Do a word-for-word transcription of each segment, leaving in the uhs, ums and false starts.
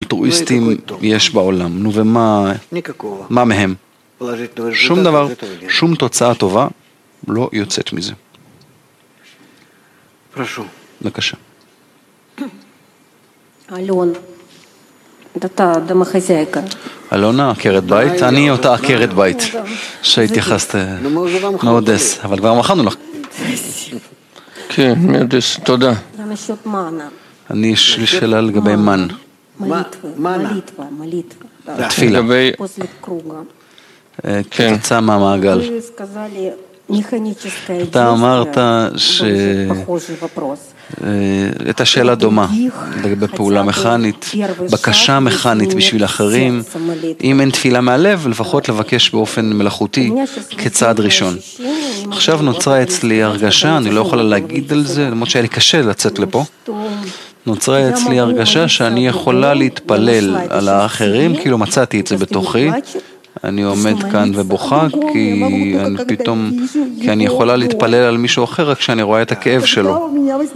אלטרואיסטים יש בעולם? נו ומה מה מהם? שום דבר, שום תוצאה טובה לא יוצאת מזה. בבקשה. אלון, אתה דמחזייקה. אלונה, עקרת בית? אני אותה עקרת בית שהתייחסת מאודס, אבל כבר מכרנו לך. כן, מאודס, תודה. אני יש לי שאלה לגבי מן. התפילה. כתוצאה מהמעגל. אתה אמרת ש... הייתה שאלה דומה לגבי פעולה מכנית, בקשה מכנית בשביל אחרים, אם אין תפילה מהלב, לפחות לבקש באופן מלאכותי כצעד ראשון. עכשיו נוצרה אצלי הרגשה, אני לא יכולה להגיד על זה, למרות שהיה לי קשה לצאת לפה, נוצרה אצלי הרגשה שאני יכולה להתפלל על האחרים, כאילו מצאתי את זה בתוכי, אני עומד כאן ובוכה כי אני פתאום, כי אני יכולה להתפלל על מישהו אחר רק כשאני רואה את הכאב שלו.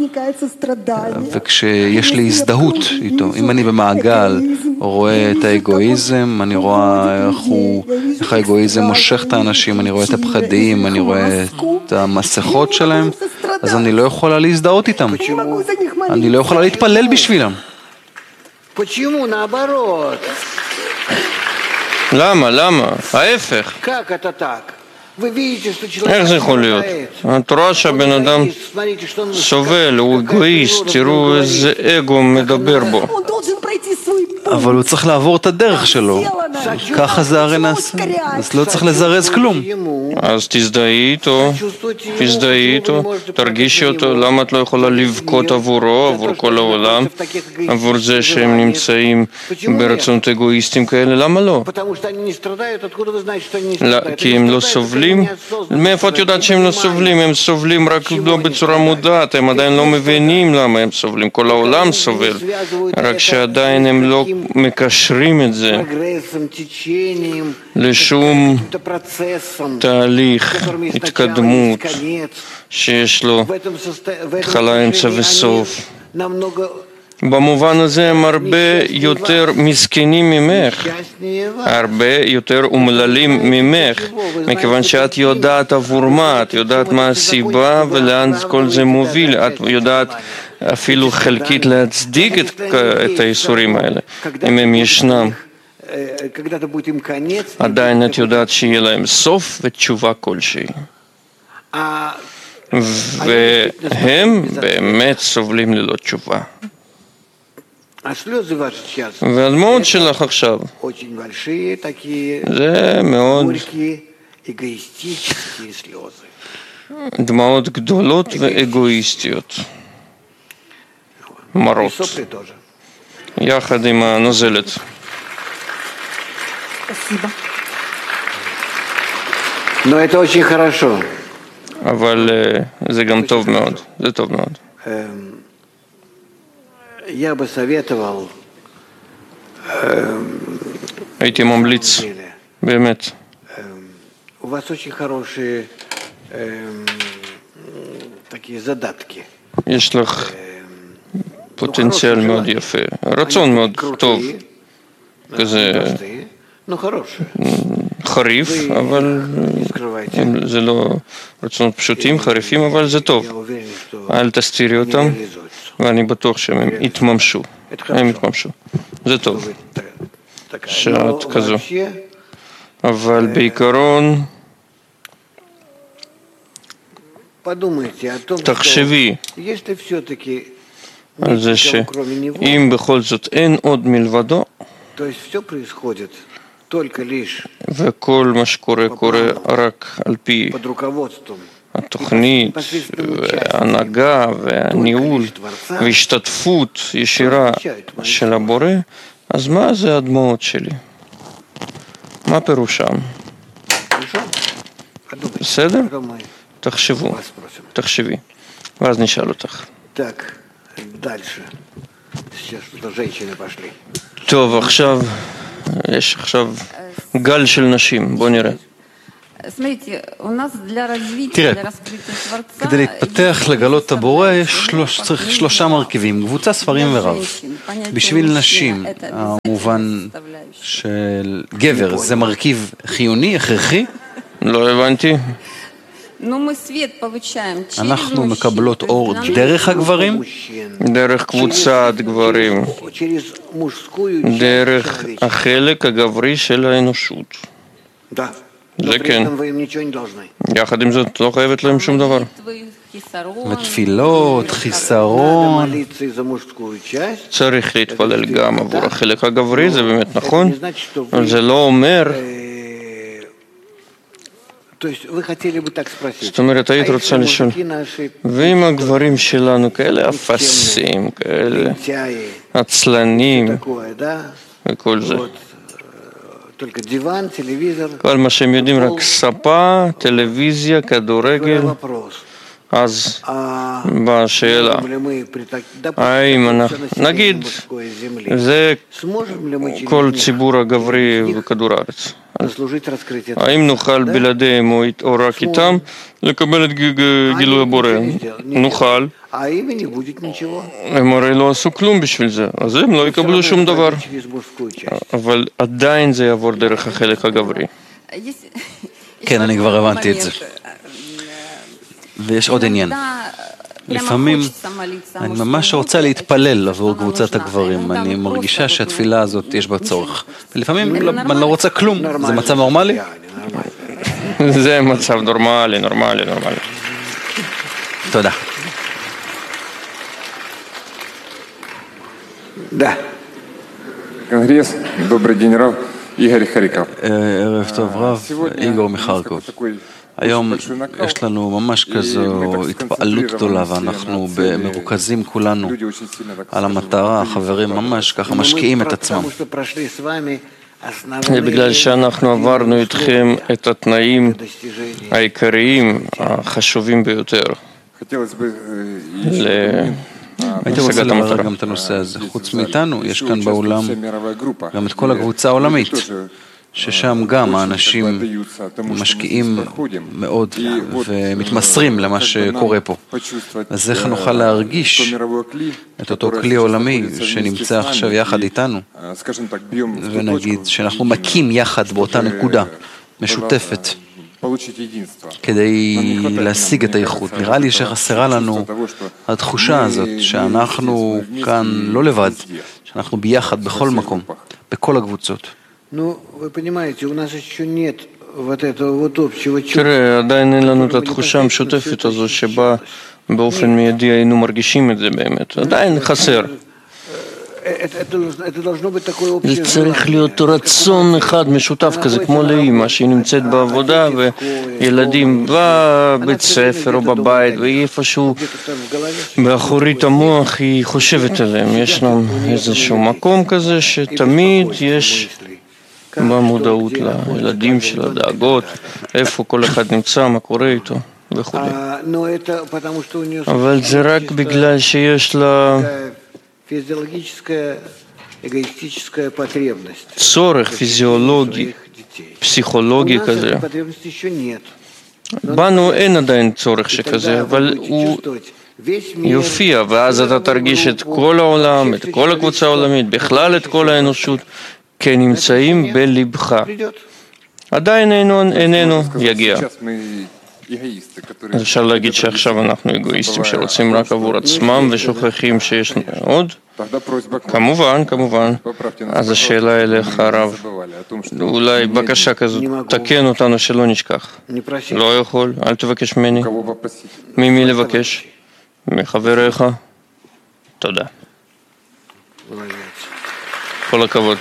וכשיש לי הזדהות איתו, אם אני במעגל רואה את האגואיזם, אני רואה איך הוא, איך האגואיזם מושך את האנשים, אני רואה את הפחדים, אני רואה את המסכות שלהם, אז אני לא יכולה להזדהות איתם. אני לא יכולה להתפלל בשבילם. למה? למה? ההפך. איך זה יכול להיות? התורה שהבן אדם סובל, הוא אגואיסט, תראו איזה אגו מדבר בו. אבל הוא צריך לעבור את הדרך שלו. ככה זה הרי נעשה. אז לא צריך לזרז כלום. אז תזדהי איתו, תזדהי איתו, תרגישי אותו. למה את לא יכולה לבכות עבורו, עבור כל העולם, עבור זה שהם נמצאים ברצונות אגואיסטים כאלה? למה לא? כי הם לא סובלים. מאיפה את יודעת שהם לא סובלים? הם סובלים רק לא בצורה מודעת, הם עדיין לא מבינים למה הם סובלים. כל העולם סובל, רק שעדיין הם לא מקשרים את זה לשום תהליך התקדמות שיש לו התחלה, אמצע וסוף. במובן הזה הם הרבה יותר מסכנים ממך, הרבה יותר אומללים ממך, מכיוון שאת יודעת עבור מה, את יודעת מה הסיבה ולאן כל זה מוביל, את יודעת אפילו חלקית להצדיק את, את האיסורים האלה, אם הם ישנם. עדיין את יודעת שיהיה להם סוף ותשובה כלשהי. והם באמת סובלים ללא תשובה. והדמעות שלך עכשיו זה מאוד דמעות גדולות ואגואיסטיות, מרות, יחד עם הנוזלת. אבל זה גם טוב מאוד, זה טוב מאוד. Я бы советовал, הייתי ממליץ, באמת. У вас очень хорошие такие задатки. יש לך פוטנציאל מאוד יפה, רצון מאוד טוב, כזה חריף, אבל זה לא רצונות פשוטים, חריפים, אבל זה טוב. אל תסתירי אותם. ואני בטוח שהם יתממשו, הם יתממשו. זה טוב, שאת כזו. אבל בעיקרון, תחשבי על זה שאם בכל זאת אין עוד מלבדו, וכל מה שקורה קורה רק על פי התוכנית, וההנהגה, והניהול, והשתתפות ישירה של הבורא, אז מה זה הדמעות שלי? מה פירושם? בסדר? תחשבו, תחשבי, ואז נשאל אותך. טוב, עכשיו, יש עכשיו גל של נשים, בוא נראה. תראה, כדי להתפתח, לגלות את הבורא, צריך שלושה מרכיבים, קבוצה, ספרים ורב. בשביל נשים, המובן של גבר, זה מרכיב חיוני, הכרחי? לא הבנתי. אנחנו מקבלות אור דרך הגברים? דרך קבוצת גברים. דרך החלק הגברי של האנושות. זה כן. יחד עם זאת, לא חייבת להם שום דבר. ותפילות, חיסרון. צריך להתפלל גם עבור החלק הגברי, זה באמת נכון. אבל זה לא אומר... זאת אומרת, היית רוצה לשאול, ואם הגברים שלנו כאלה אפסים, כאלה עצלנים וכל זה, כל מה שהם יודעים רק ספה, טלוויזיה, כדורגל, אז בשאלה, האם אנחנו, נגיד, זה כל ציבור הגברי בכדור הארץ. האם נוכל בלעדיהם או רק איתם לקבל את גילוי הבורא? נוכל. הם הרי לא עשו כלום בשביל זה, אז הם לא יקבלו שום דבר. אבל עדיין זה יעבור דרך החלק הגברי. כן, אני כבר הבנתי את זה. ויש עוד עניין. לפעמים אני ממש רוצה להתפלל עבור קבוצת הגברים. אני מרגישה שהתפילה הזאת יש בה צורך. ולפעמים אני לא רוצה כלום. זה מצב נורמלי? זה מצב נורמלי, נורמלי, נורמלי. תודה. Да. Конгресс. Добрый день, Рав. Игорь Харьков. ערב טוב רב, איגור מחרקוב. היום יש לנו ממש כזו התפעלות גדולה ואנחנו מרוכזים כולנו על המטרה, החברים ממש ככה משקיעים את עצמם. זה בגלל שאנחנו עברנו איתכם את התנאים העיקריים, החשובים ביותר. הייתי רוצה לברר גם את הנושא הזה. חוץ מאיתנו, יש כאן בעולם גם את כל הקבוצה העולמית. ששם גם האנשים משקיעים מאוד ומתמסרים למה שקורה פה. אז איך נוכל להרגיש את אותו כלי עולמי שנמצא עכשיו יחד איתנו, ונגיד שאנחנו מקים יחד באותה נקודה משותפת כדי להשיג את האיכות. נראה לי שחסרה לנו התחושה הזאת שאנחנו כאן לא לבד, שאנחנו ביחד בכל מקום, בכל הקבוצות. תראה, עדיין אין לנו את התחושה המשותפת הזו שבה באופן מיידי היינו מרגישים את זה באמת. עדיין חסר. זה צריך להיות רצון אחד משותף כזה, כמו לאמא שהיא נמצאת בעבודה וילדים בבית ספר או בבית ואיפשהו באחורית המוח היא חושבת עליהם. יש לנו איזשהו מקום כזה שתמיד יש במודעות לילדים של הדאגות, איפה כל אחד נמצא, מה קורה איתו וכו'. אבל זה רק בגלל שיש לה צורך פיזיולוגי, פסיכולוגי כזה. בנו אין עדיין צורך שכזה, אבל הוא יופיע, ואז אתה תרגיש את כל העולם, את כל הקבוצה העולמית, בכלל את כל האנושות, כנמצאים בלבך. עדיין איננו יגיע. אז אפשר להגיד שעכשיו אנחנו אגואיסטים שרוצים רק עבור עצמם ושוכחים שיש עוד? כמובן, כמובן. אז השאלה אליך הרב, אולי בקשה כזאת, תקן אותנו שלא נשכח. לא יכול, אל תבקש ממני. ממי לבקש? מחבריך? תודה. כל הכבוד.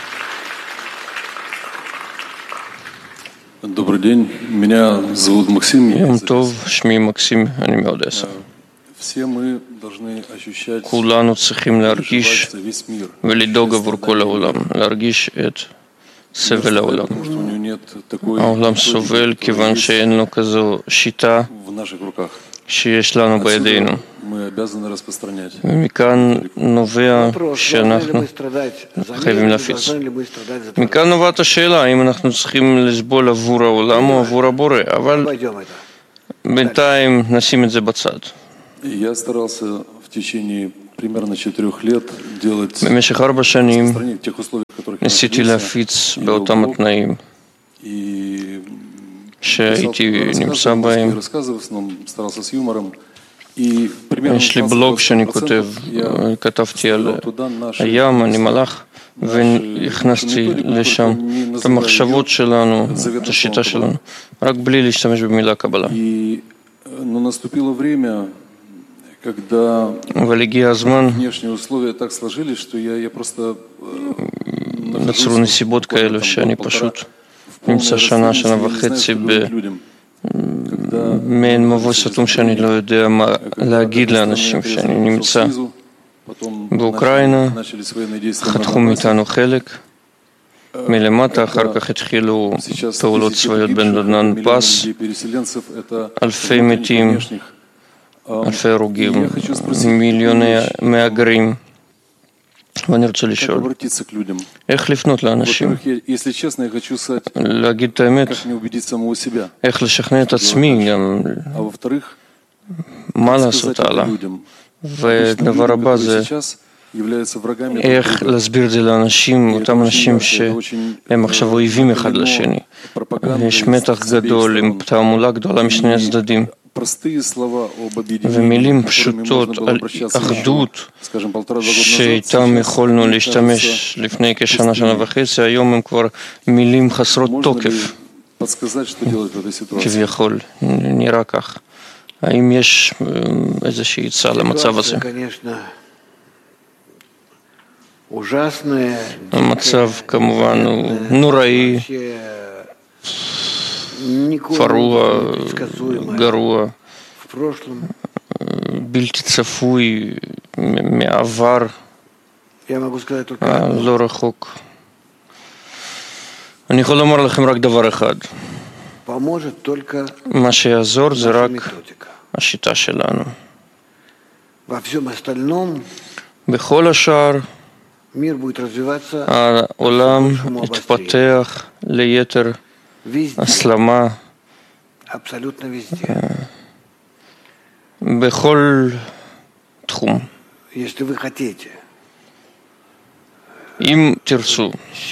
Добрый день, меня зовут Максим. יום טוב, שמי מקסים, אני מאודסה. כולנו צריכים להרגיש ולדאוג עבור כל העולם, להרגיש את סבל העולם. העולם סובל כיוון שאין לו כזו שיטה שיש לנו בידינו. ומכאן נובע שאנחנו חייבים להפיץ. מכאן נובעת השאלה האם אנחנו צריכים לסבול עבור העולם או עבור הבורא, אבל בינתיים נשים את זה בצד. במשך ארבע שנים ניסיתי להפיץ באותם התנאים שהייתי נמצא בהם. יש לי בלוג שאני כותב, כתבתי על הים, אני מלאך, והכנסתי לשם את המחשבות שלנו, את השיטה שלנו, רק בלי להשתמש במילה קבלה. אבל הגיע הזמן, נוצרו נסיבות כאלו שאני פשוט נמצא שנה, שנה וחצי במעין מבוי סתום שאני לא יודע מה להגיד לאנשים. שאני נמצא באוקראינה, חתכו מאיתנו חלק מלמטה, אחר כך התחילו פעולות צבאיות בין דונבאס, אלפי מתים, אלפי הרוגים, מיליוני מהגרים. ואני רוצה לשאול, איך לפנות לאנשים? להגיד את האמת, איך לשכנע את עצמי גם, מה לעשות הלאה? ודבר הבא זה, איך להסביר את זה לאנשים, אותם אנשים שהם עכשיו אויבים אחד לשני. יש מתח גדול עם תעמולה גדולה משני הצדדים. ומילים פשוטות על אחדות שאיתם יכולנו להשתמש לפני כשנה, שנה וחצי, היום הם כבר מילים חסרות תוקף. כביכול, נראה כך. האם יש איזושהי עצה למצב הזה? המצב כמובן הוא נוראי, פרוע, גרוע, בלתי צפוי מעבר לא רחוק. אני יכול לומר לכם רק דבר אחד, מה שיעזור זה רק השיטה שלנו. בכל השאר העולם יתפתח ליתר הסלמה בכל תחום. אם תרצו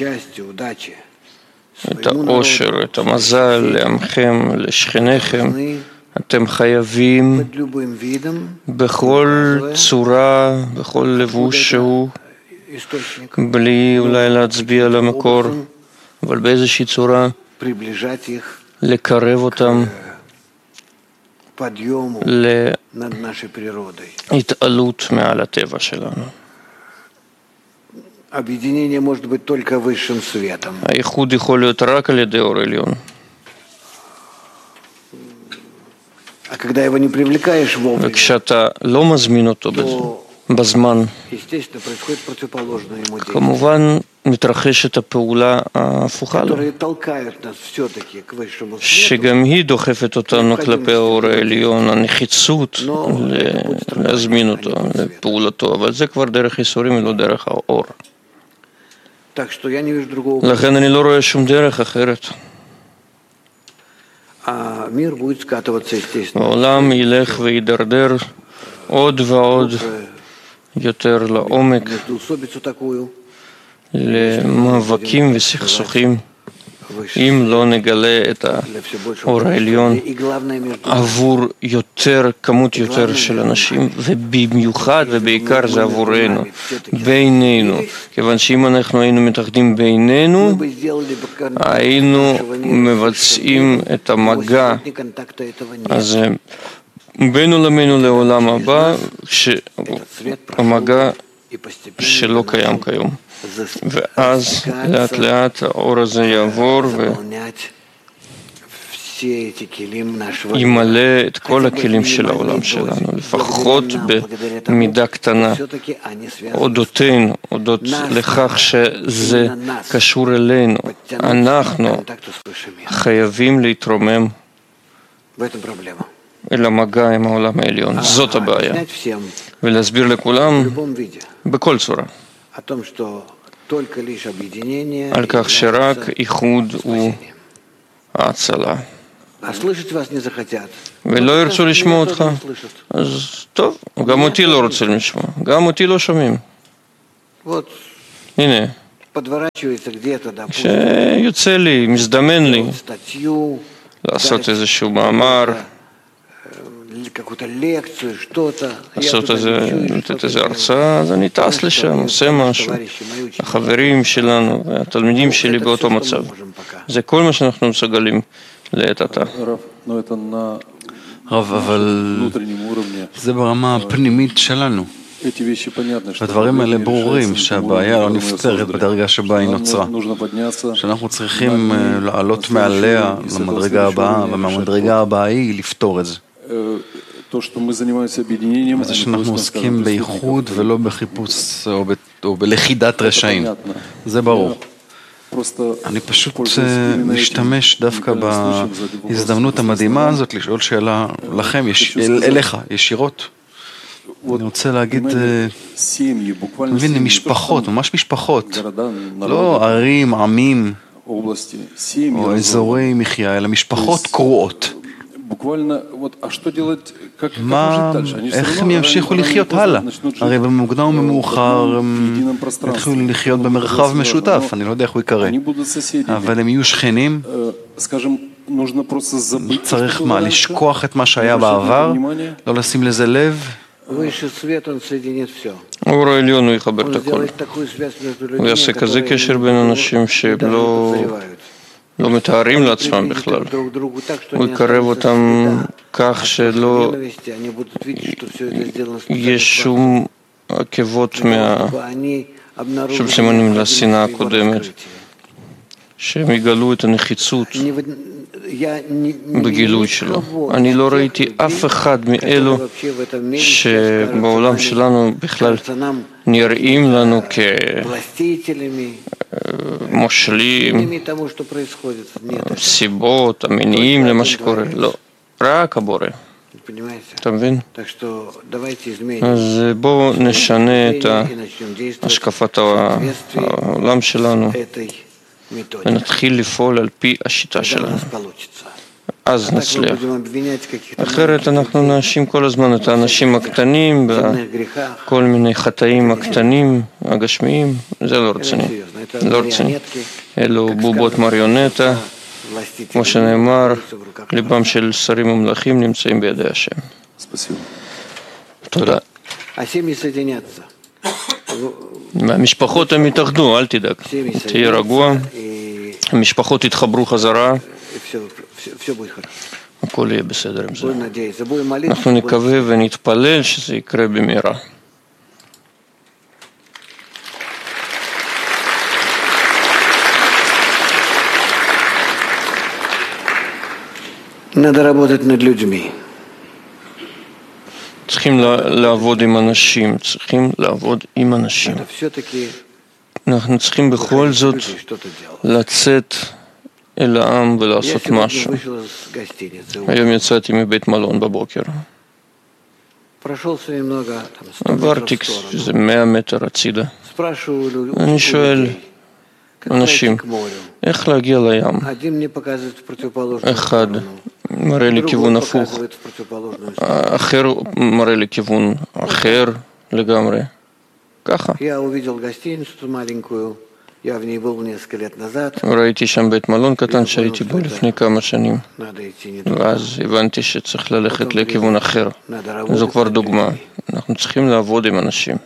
את האושר, את המזל לעמכם, לשכניכם, אתם חייבים בכל צורה, בכל לבוש שהוא, בלי אולי להצביע על המקור, אבל באיזושהי צורה לקרב אותם להתעלות מעל הטבע שלנו. האיחוד יכול להיות רק על ידי אור עליון. וכשאתה לא מזמין אותו בזמן, כמובן מתרחשת הפעולה ההפוכה לו, שגם היא דוחפת אותנו כלפי האור העליון, הנחיצות להזמין אותו לפעולתו, אבל זה כבר דרך ייסורים ולא דרך האור. לכן אני לא רואה שום דרך אחרת. העולם ילך וידרדר עוד ועוד יותר לעומק, למאבקים וסכסוכים, אם לא נגלה את האור העליון עבור יותר, כמות יותר של אנשים, ובמיוחד ובעיקר זה עבורנו, בינינו, כיוון שאם אנחנו היינו מתאחדים בינינו, היינו מבצעים את המגע הזה בינו לבינו לעולם הבא, המגע שלא קיים כיום. ואז לאט לאט האור הזה יעבור וימלא את כל הכלים של העולם שלנו, לפחות במידה קטנה, הודותנו, הודות לכך שזה קשור אלינו. אנחנו חייבים להתרומם אל המגע עם העולם העליון. זאת הבעיה. ולהסביר לכולם בכל צורה. על כך שרק איחוד הוא ההצלה. ולא ירצו לשמוע אותך, אז טוב, גם אותי לא רוצים לשמוע, גם אותי לא שומעים. הנה, כשיוצא לי, מזדמן לי לעשות איזשהו מאמר, לעשות איזו הרצאה, אז אני טס לשם, עושה משהו. החברים שלנו והתלמידים שלי באותו מצב. זה כל מה שאנחנו מסוגלים לעת עתה. רב, אבל זה ברמה הפנימית שלנו. הדברים האלה ברורים, שהבעיה לא נפתרת בדרגה שבה היא נוצרה. שאנחנו צריכים לעלות מעליה למדרגה הבאה, ומהמדרגה הבאה היא לפתור את זה. וזה שאנחנו עוסקים בייחוד ולא בחיפוש או בלכידת רשעים. זה ברור. אני פשוט משתמש דווקא בהזדמנות המדהימה הזאת לשאול שאלה לכם, אליך, ישירות. אני רוצה להגיד, אני מבין, משפחות, ממש משפחות, לא ערים, עמים או אזורי מחיה, אלא משפחות קרועות. מה, איך הם ימשיכו לחיות הלאה? הרי במוקדם ומאוחר הם יתחילו לחיות במרחב משותף, אני לא יודע איך הוא יקרא, אבל הם יהיו שכנים. צריך מה, לשכוח את מה שהיה בעבר, לא לשים לזה לב? האור העליון הוא יחבר את הכל. הוא יעשה כזה קשר בין אנשים שהם לא לא מתארים לעצמם בכלל. הוא יקרב אותם כך שלא יש שום עקבות, שום סימנים לשנאה הקודמת, שהם יגלו את הנחיצות בגילוי שלו. אני לא ראיתי אף אחד מאלו שבעולם שלנו בכלל נראים לנו כמושלים, סיבות, המניעים למה שקורה. לא, רק הבורא. אתה מבין? אז בואו נשנה את השקפת העולם שלנו ונתחיל לפעול על פי השיטה שלנו. אז נצליח. אחרת אנחנו נאשים כל הזמן את האנשים הקטנים בכל מיני חטאים הקטנים, הגשמיים. זה לא רציני. לא רציני. אלו בובות מריונטה, כמו שנאמר, ליבם של שרים ומלכים נמצאים בידי השם. תודה. המשפחות הם יתאחדו, אל תדאג. תהיה רגוע. המשפחות יתחברו חזרה. הכל יהיה בסדר עם זה. אנחנו נקווה ונתפלל שזה יקרה במהרה. Надо работать над людьми. צריכים לעבוד עם אנשים, צריכים לעבוד עם אנשים. אנחנו צריכים בכל זאת לצאת אל העם ולעשות משהו. היום יצאתי מבית מלון בבוקר. עברתי איזה מאה מטר הצידה. אני שואל אנשים, איך להגיע לים? אחד מראה לי כיוון הפוך, אחר מראה לי כיוון אחר לגמרי. ככה. ראיתי שם בית מלון קטן שהייתי בו לפני כמה שנים, ואז הבנתי שצריך ללכת לכיוון אחר. זו כבר דוגמה. אנחנו צריכים לעבוד עם אנשים.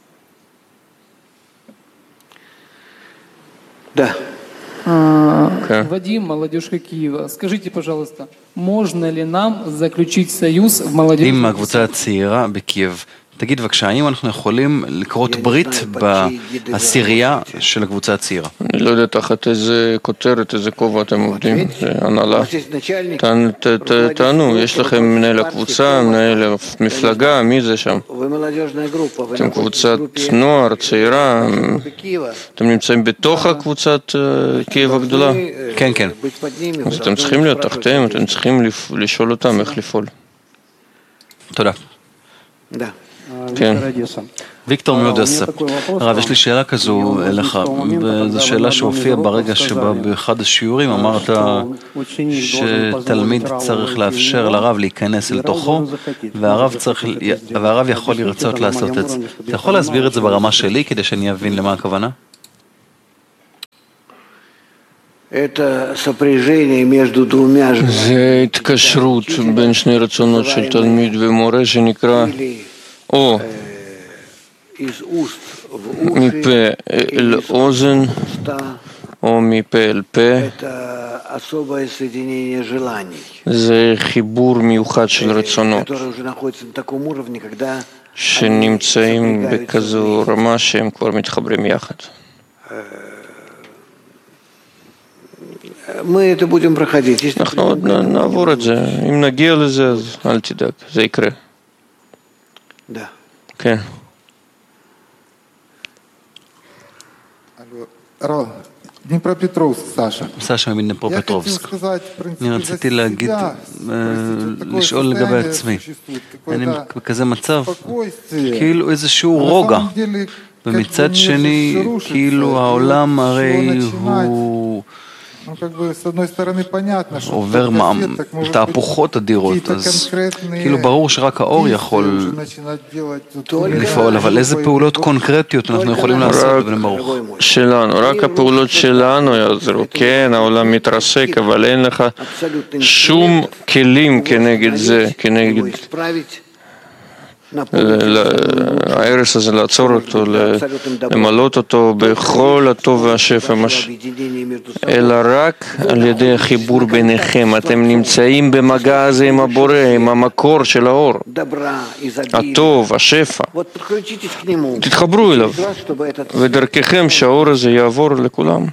Да. Вадим, молодежка Киева, скажите, пожалуйста, можно ли нам заключить союз в молодежи? עם הקבוצה הצעירה בקייב. תגיד בבקשה, האם אנחנו יכולים לקרות ברית בעשירייה של הקבוצה הצעירה? אני לא יודע תחת איזה כותרת, איזה כובע אתם עובדים, זה הנהלה. תענו, יש לכם מנהל הקבוצה, מנהל המפלגה, מי זה שם? אתם קבוצת נוער, צעירה, אתם נמצאים בתוך הקבוצת קייב הגדולה? כן, כן. אז אתם צריכים להיות תחתיהם, אתם צריכים לשאול אותם איך לפעול. תודה. Да. כן. ויקטור מאודסה. הרב, יש לי שאלה כזו אליך, וזו שאלה שהופיעה ברגע שבה באחד השיעורים אמרת שתלמיד צריך לאפשר לרב להיכנס אל תוכו, והרב, צריך, והרב יכול לרצות לעשות את זה. אתה יכול להסביר את זה ברמה שלי כדי שאני אבין למה הכוונה? זה התקשרות בין שני רצונות של תלמיד ומורה שנקרא או מפה אל אוזן או מפה אל פה. זה חיבור מיוחד של רצונות שנמצאים בכזו רמה שהם כבר מתחברים יחד. אנחנו עוד נעבור את זה, אם נגיע לזה אז אל תדאג, זה יקרה. כן. דניפרופטרובסק, סשה. סשה מדניפרופטרובסק. אני רציתי להגיד, לשאול לגבי עצמי. אני בכזה מצב, כאילו איזשהו רוגע. ומצד שני, כאילו העולם הרי הוא עובר תהפוכות אדירות, אז כאילו ברור שרק האור יכול לפעול, אבל איזה פעולות קונקרטיות אנחנו יכולים לעשות? שלנו, רק הפעולות שלנו יעזרו. כן, העולם מתרסק, אבל אין לך שום כלים כנגד זה, כנגד הערס הזה, לעצור אותו, למלות אותו בכל הטוב והשפע, אלא רק על ידי החיבור ביניכם. אתם נמצאים במגע הזה עם הבורא, עם המקור של האור, הטוב, השפע. תתחברו אליו, ודרככם שהאור הזה יעבור לכולם.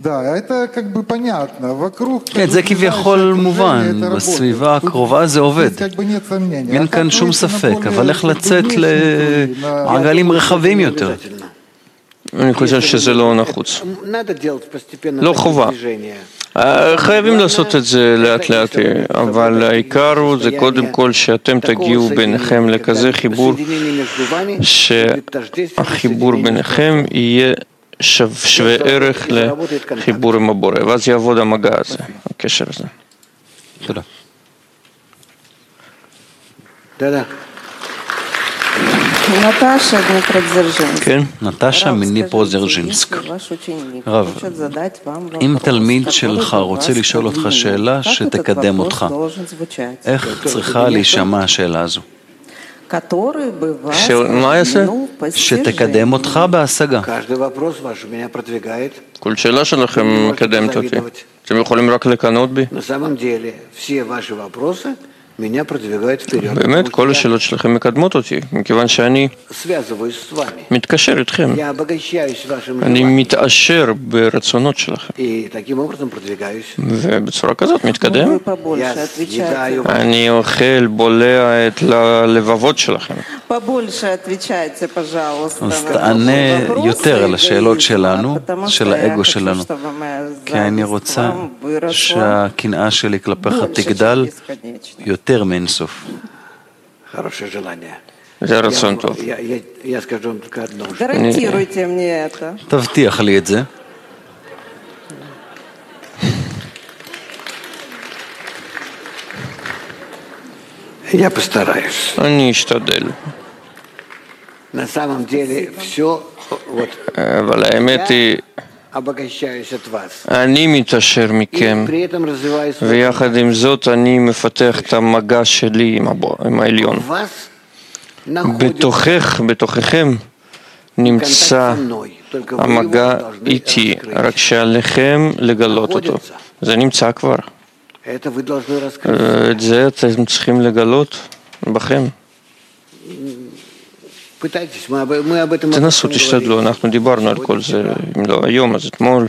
כן, זה כביכול מובן, בסביבה הקרובה זה עובד. אין כאן שום ספק, אבל איך לצאת לעגלים רחבים יותר? אני חושב שזה לא נחוץ. לא חובה. חייבים לעשות את זה לאט לאט, אבל העיקר הוא זה קודם כל שאתם תגיעו ביניכם לכזה חיבור, שהחיבור ביניכם יהיה שווה ערך לחיבור עם הבורא, ואז יעבוד המגע הזה, הקשר הזה. תודה. תודה. נטשה דניפרודז'ינסק. כן, נטשה מדניפרודז'ינסק. רב, אם תלמיד שלך רוצה לשאול אותך שאלה שתקדם אותך, איך צריכה להישמע השאלה הזו? מה יעשה? שתקדם אותך בהשגה. כל שאלה שלכם מקדמת אותי. אתם יכולים רק לקנות בי? באמת, כל השאלות שלכם מקדמות אותי, מכיוון שאני מתקשר איתכם. אני מתעשר ברצונות שלכם. ובצורה כזאת מתקדם. אני אוכל, בולע את הלבבות שלכם. אז תענה יותר על השאלות שלנו, של האגו שלנו. כי אני רוצה שהקנאה שלי כלפיך תגדל יותר מאינסוף. זה רצון טוב. תבטיח לי את זה. אני אשתדל. אבל האמת היא, אני מתעשר מכם, ויחד עם זאת אני מפתח את המגע שלי עם העליון. בתוכך, בתוככם, נמצא המגע איתי, רק שעליכם לגלות אותו. זה נמצא כבר. את זה אתם צריכים לגלות בכם. תנסו, תשתדלו, אנחנו דיברנו על כל זה, אם לא היום, אז אתמול.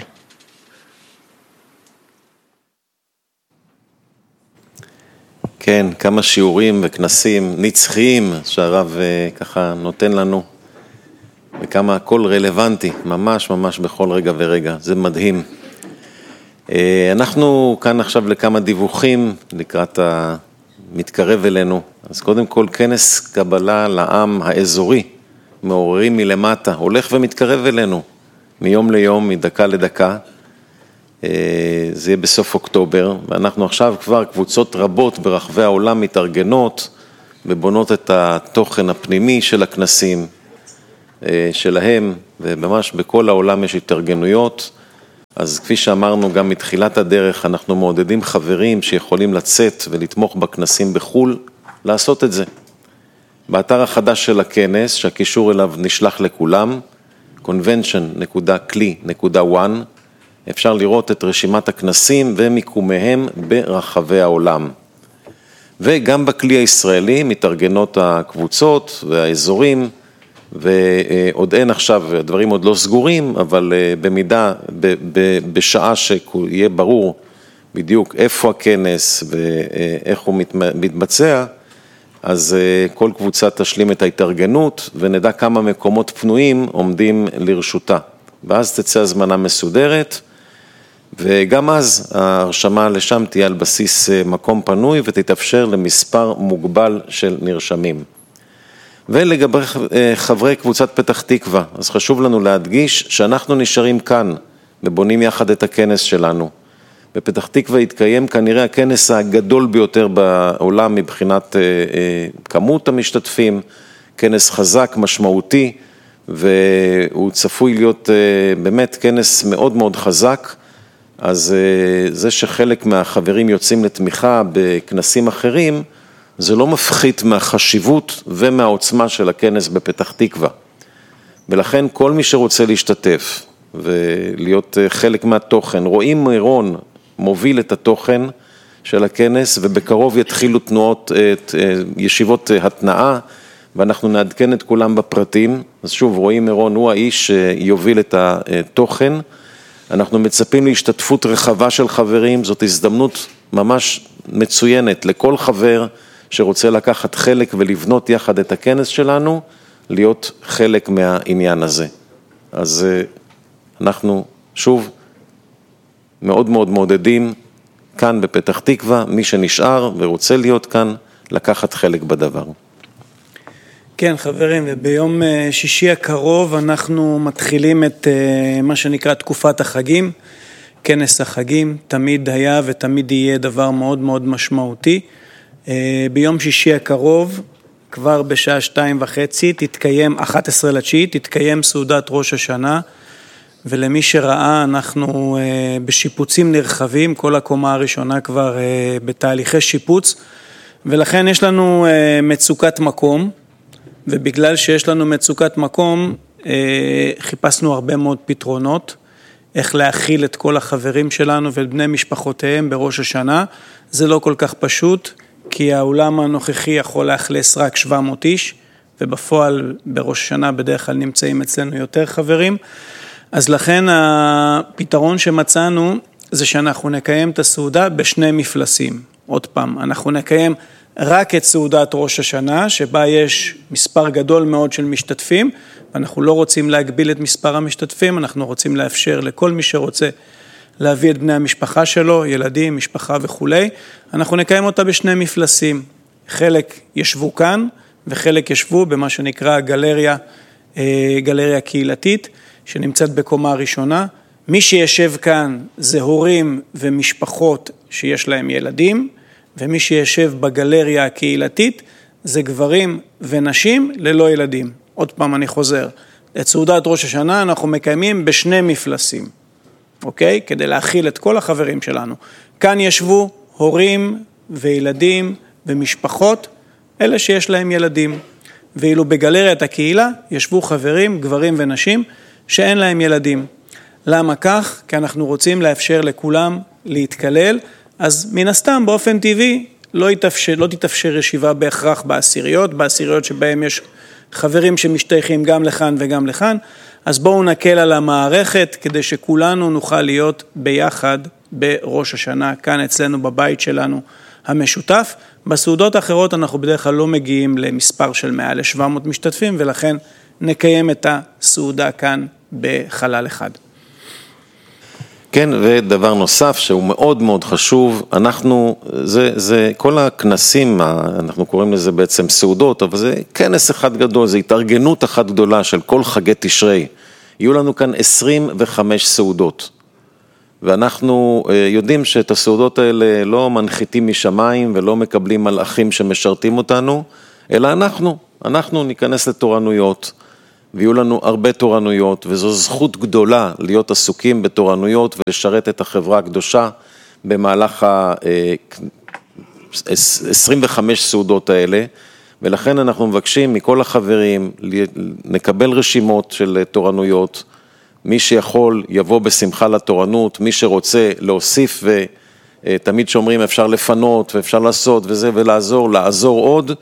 כן, כמה שיעורים וכנסים נצחיים שהרב ככה נותן לנו, וכמה הכל רלוונטי, ממש ממש בכל רגע ורגע, זה מדהים. אנחנו כאן עכשיו לכמה דיווחים לקראת מתקרב אלינו. אז קודם כל כנס קבלה לעם האזורי, מעוררים מלמטה, הולך ומתקרב אלינו, מיום ליום, מדקה לדקה. זה יהיה בסוף אוקטובר, ואנחנו עכשיו כבר קבוצות רבות ברחבי העולם מתארגנות, ובונות את התוכן הפנימי של הכנסים שלהם, וממש בכל העולם יש התארגנויות. אז כפי שאמרנו, גם מתחילת הדרך אנחנו מעודדים חברים שיכולים לצאת ולתמוך בכנסים בחול, לעשות את זה. באתר החדש של הכנס, שהקישור אליו נשלח לכולם, convention דוט כלי דוט וואן, אפשר לראות את רשימת הכנסים ומיקומיהם ברחבי העולם. וגם בכלי הישראלי מתארגנות הקבוצות והאזורים, ועוד אין עכשיו, הדברים עוד לא סגורים, אבל במידה, ב, ב, בשעה שיהיה ברור בדיוק איפה הכנס ואיך הוא מתבצע, אז כל קבוצה תשלים את ההתארגנות ונדע כמה מקומות פנויים עומדים לרשותה. ואז תצא הזמנה מסודרת, וגם אז ההרשמה לשם תהיה על בסיס מקום פנוי ותתאפשר למספר מוגבל של נרשמים. ולגבי חברי קבוצת פתח תקווה, אז חשוב לנו להדגיש שאנחנו נשארים כאן ובונים יחד את הכנס שלנו. בפתח תקווה יתקיים כנראה הכנס הגדול ביותר בעולם מבחינת כמות המשתתפים, כנס חזק, משמעותי, והוא צפוי להיות באמת כנס מאוד מאוד חזק. אז זה שחלק מהחברים יוצאים לתמיכה בכנסים אחרים, זה לא מפחית מהחשיבות ומהעוצמה של הכנס בפתח תקווה. ולכן כל מי שרוצה להשתתף ולהיות חלק מהתוכן, רואים מירון מוביל את התוכן של הכנס, ובקרוב יתחילו תנועות, ישיבות התנאה, ואנחנו נעדכן את כולם בפרטים. אז שוב, רואים מירון הוא האיש שיוביל את התוכן. אנחנו מצפים להשתתפות רחבה של חברים, זאת הזדמנות ממש מצוינת לכל חבר שרוצה לקחת חלק ולבנות יחד את הכנס שלנו, להיות חלק מהעניין הזה. אז אנחנו שוב מאוד מאוד מעודדים כאן בפתח תקווה, מי שנשאר ורוצה להיות כאן, לקחת חלק בדבר. כן חברים, וביום שישי הקרוב אנחנו מתחילים את מה שנקרא תקופת החגים, כנס החגים, תמיד היה ותמיד יהיה דבר מאוד מאוד משמעותי. ביום שישי הקרוב, כבר בשעה שתיים וחצי, תתקיים, אחת עשרה לתשיעי, תתקיים סעודת ראש השנה, ולמי שראה אנחנו בשיפוצים נרחבים, כל הקומה הראשונה כבר בתהליכי שיפוץ, ולכן יש לנו מצוקת מקום, ובגלל שיש לנו מצוקת מקום, חיפשנו הרבה מאוד פתרונות, איך להכיל את כל החברים שלנו ואת בני משפחותיהם בראש השנה. זה לא כל כך פשוט, כי האולם הנוכחי יכול להכלס רק שבע מאות איש, ובפועל בראש השנה בדרך כלל נמצאים אצלנו יותר חברים. אז לכן הפתרון שמצאנו זה שאנחנו נקיים את הסעודה בשני מפלסים. עוד פעם, אנחנו נקיים רק את סעודת ראש השנה, שבה יש מספר גדול מאוד של משתתפים, ואנחנו לא רוצים להגביל את מספר המשתתפים, אנחנו רוצים לאפשר לכל מי שרוצה להביא את בני המשפחה שלו, ילדים, משפחה וכו'. אנחנו נקיים אותה בשני מפלסים. חלק ישבו כאן, וחלק ישבו במה שנקרא גלריה, גלריה קהילתית, שנמצאת בקומה ראשונה. מי שישב כאן זה הורים ומשפחות שיש להם ילדים, ומי שישב בגלריה הקהילתית זה גברים ונשים ללא ילדים. עוד פעם אני חוזר, את סעודת ראש השנה אנחנו מקיימים בשני מפלסים, אוקיי? כדי להכיל את כל החברים שלנו. כאן ישבו הורים וילדים ומשפחות, אלה שיש להם ילדים. ואילו בגלריית הקהילה ישבו חברים, גברים ונשים שאין להם ילדים. למה כך? כי אנחנו רוצים לאפשר לכולם להתקלל, אז מן הסתם באופן טבעי לא יתאפשר, לא תתאפשר ישיבה בהכרח בעשיריות, בעשיריות שבהם יש חברים שמשתייכים גם לכאן וגם לכאן, אז בואו נקל על המערכת כדי שכולנו נוכל להיות ביחד בראש השנה, כאן אצלנו בבית שלנו המשותף. בסעודות האחרות אנחנו בדרך כלל לא מגיעים למספר של מעל ל-שבע מאות משתתפים, ולכן נקיים את הסעודה כאן בחלל אחד. כן, ודבר נוסף שהוא מאוד מאוד חשוב, אנחנו, זה, זה, כל הכנסים, אנחנו קוראים לזה בעצם סעודות, אבל זה כנס אחד גדול, זה התארגנות אחת גדולה של כל חגי תשרי. יהיו לנו כאן עשרים וחמש סעודות, ואנחנו יודעים שאת הסעודות האלה לא מנחיתים משמיים ולא מקבלים מלאכים שמשרתים אותנו, אלא אנחנו, אנחנו ניכנס לתורנויות, ויהיו לנו הרבה תורנויות, וזו זכות גדולה להיות עסוקים בתורנויות ולשרת את החברה הקדושה במהלך ה-עשרים וחמש סעודות האלה, ולכן אנחנו מבקשים מכל החברים נקבל רשימות של תורנויות, מי שיכול יבוא בשמחה לתורנות, מי שרוצה להוסיף ותמיד שאומרים אפשר לפנות ואפשר לעשות וזה ולעזור, לעזור עוד,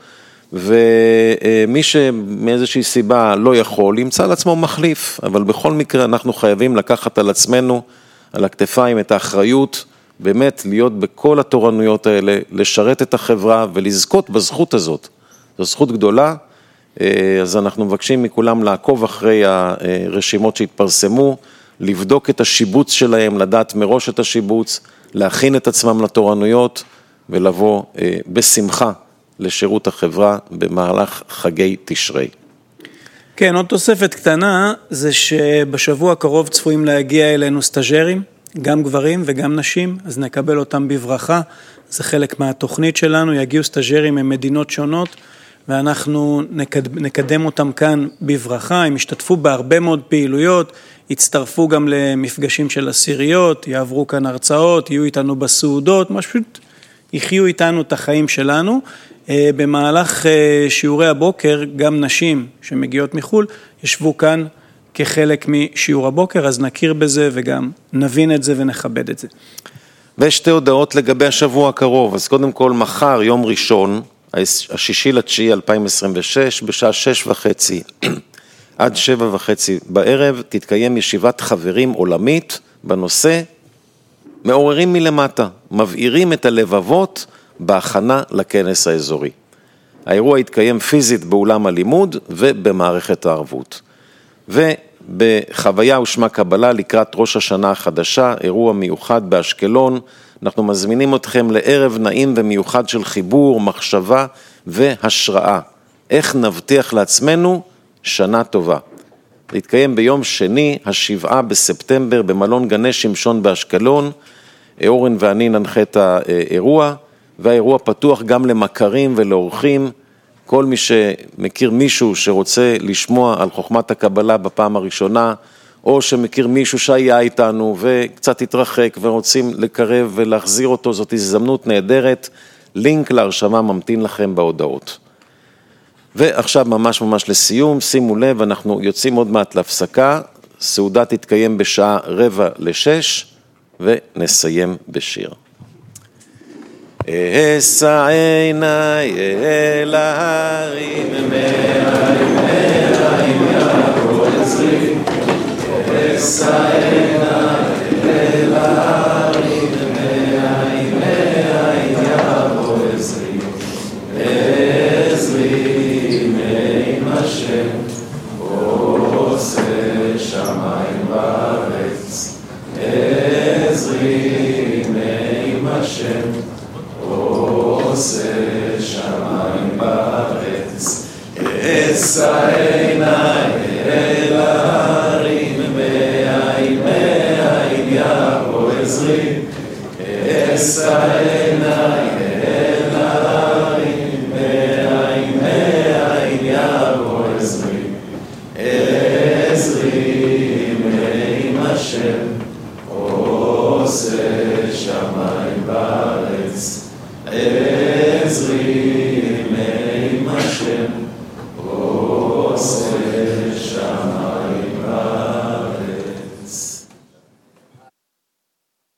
ומי שמאיזושהי סיבה לא יכול, ימצא על עצמו מחליף, אבל בכל מקרה אנחנו חייבים לקחת על עצמנו, על הכתפיים את האחריות, באמת להיות בכל התורנויות האלה, לשרת את החברה ולזכות בזכות הזאת. זו זכות גדולה, אז אנחנו מבקשים מכולם לעקוב אחרי הרשימות שהתפרסמו, לבדוק את השיבוץ שלהם, לדעת מראש את השיבוץ, להכין את עצמם לתורנויות ולבוא בשמחה. לשירות החברה במהלך חגי תשרי. כן, עוד תוספת קטנה, זה שבשבוע הקרוב צפויים להגיע אלינו סטאז'רים, גם גברים וגם נשים, אז נקבל אותם בברכה, זה חלק מהתוכנית שלנו, יגיעו סטאז'רים ממדינות שונות, ואנחנו נקדם אותם כאן בברכה, הם ישתתפו בהרבה מאוד פעילויות, יצטרפו גם למפגשים של עשיריות, יעברו כאן הרצאות, יהיו איתנו בסעודות, פשוט יחיו איתנו את החיים שלנו, במהלך שיעורי הבוקר, גם נשים שמגיעות מחול, ישבו כאן כחלק משיעור הבוקר, אז נכיר בזה וגם נבין את זה ונכבד את זה. ושתי הודעות לגבי השבוע הקרוב, אז קודם כל מחר, יום ראשון, השישי לתשיעי אלפיים עשרים ושש, בשעה שש וחצי עד שבע וחצי בערב, תתקיים ישיבת חברים עולמית בנושא, מעוררים מלמטה, מבעירים את הלבבות, בהכנה לכנס האזורי. האירוע התקיים פיזית באולם הלימוד ובמערכת הערבות. ובחוויה ושמה קבלה לקראת ראש השנה החדשה, אירוע מיוחד באשקלון, אנחנו מזמינים אתכם לערב נעים ומיוחד של חיבור, מחשבה והשראה. איך נבטיח לעצמנו שנה טובה. זה התקיים ביום שני, השבעה בספטמבר, במלון גני שמשון באשקלון. אורן ואני ננחה את האירוע, והאירוע פתוח גם למכרים ולאורחים, כל מי שמכיר מישהו שרוצה לשמוע על חוכמת הקבלה בפעם הראשונה, או שמכיר מישהו שהיה איתנו וקצת התרחק ורוצים לקרב ולהחזיר אותו, זאת הזדמנות נהדרת, לינק להרשמה ממתין לכם בהודעות. ועכשיו ממש ממש לסיום, שימו לב, אנחנו יוצאים עוד מעט להפסקה, סעודה תתקיים בשעה רבע לשש, ונסיים בשיר. אשא עיניי אל ההרים, מהרים מהרים יבוא עזרי. אשא עיניי אל ההרים, מהרים מהרים יבוא עזרי. עזרי מעם השם, עושה שמיים בארץ. עזרי מעם השם, עושה שמיים בארץ. אשא עיניי אל ההרים, מאין מאין יבוא עזרי. אשא עיניי אל ההרים, מאין מאין יבוא עזרי. עזרי מעם השם, עושה שמיים בארץ. עזרי